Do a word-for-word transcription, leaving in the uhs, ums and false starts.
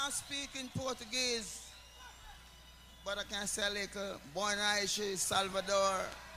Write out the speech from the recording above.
can't speak in Portuguese, but I can say a little. Born in Salvador.